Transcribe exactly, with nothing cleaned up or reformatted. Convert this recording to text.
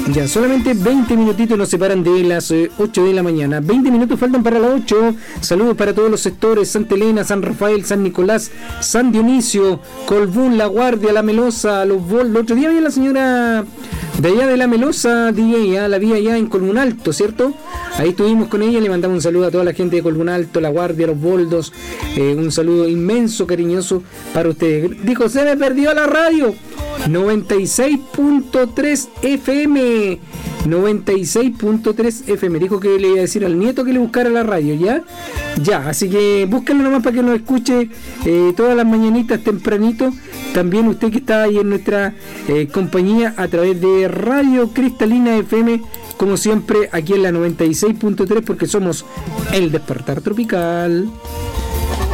Ya, solamente veinte minutitos nos separan de las eh, ocho de la mañana. veinte minutos faltan para las ocho. Saludos para todos los sectores: Santa Elena, San Rafael, San Nicolás, San Dionisio, Colbún, La Guardia, La Melosa, Los Bol. El otro día había la señora de allá de La Melosa, D J, la vi allá en Colbún Alto, ¿cierto? Ahí estuvimos con ella, le mandamos un saludo a toda la gente de Colbún Alto, La Guardia, Los Boldos. Eh, un saludo inmenso, cariñoso para ustedes. Dijo, se me perdió la radio. noventa y seis punto tres F M. noventa y seis punto tres F M. Dijo que le iba a decir al nieto que le buscara la radio, ¿ya? Ya, así que búsquenlo nomás para que nos escuche eh, todas las mañanitas tempranito. También usted que está ahí en nuestra eh, compañía a través de Radio Cristalina F M, como siempre aquí en la noventa y seis punto tres, porque somos el Despertar Tropical.